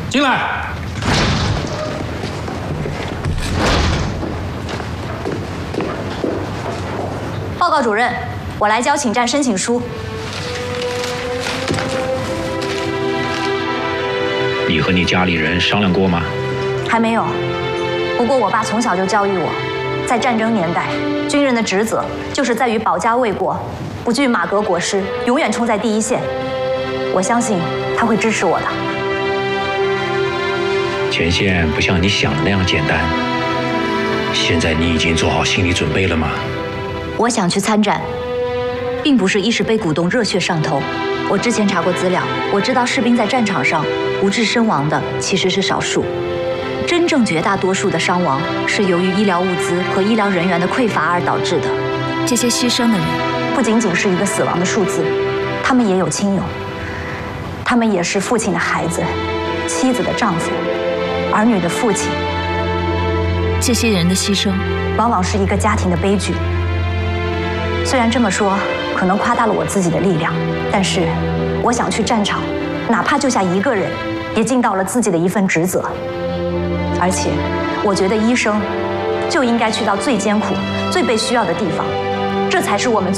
进来。 报告主任，我来交请战申请书。 你和你家里人商量过吗？ 还没有。不过我爸从小就教育我，在战争年代，军人的职责就是在于保家卫国，不惧马革裹尸，永远冲在第一线。我相信他会支持我的。 前线不像你想的那样简单。现在你已经做好心理准备了吗？ 我想去参战，并不是一时被鼓动热血上头。我之前查过资料，我知道士兵在战场上不治身亡的其实是少数，真正绝大多数的伤亡是由于医疗物资和医疗人员的匮乏而导致的。 这些牺牲的人， 不仅仅是一个死亡的数字，他们也有亲友，他们也是父亲的孩子，妻子的丈夫，儿女的父亲。 这些人的牺牲， 往往是一个家庭的悲剧。虽然这么说可能夸大了我自己的力量，但是我想去战场，哪怕救下一个人，也尽到了自己的一份职责。而且我觉得医生就应该去到最艰苦、最被需要的地方，这才是我们做